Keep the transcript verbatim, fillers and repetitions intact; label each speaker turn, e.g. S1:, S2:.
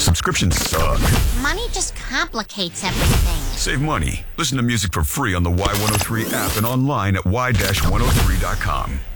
S1: Subscriptions suck.
S2: Money just complicates everything.
S1: Save money. Listen to music for free on the Y one oh three app and online at y dash one oh three dot com.